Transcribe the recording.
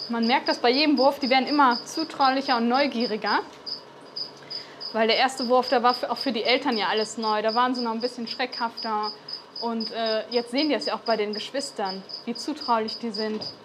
Man merkt das bei jedem Wurf, die werden immer zutraulicher und neugieriger. Weil der erste Wurf, da war auch für die Eltern ja alles neu. Da waren sie noch ein bisschen schreckhafter. Und jetzt sehen die es ja auch bei den Geschwistern, wie zutraulich die sind.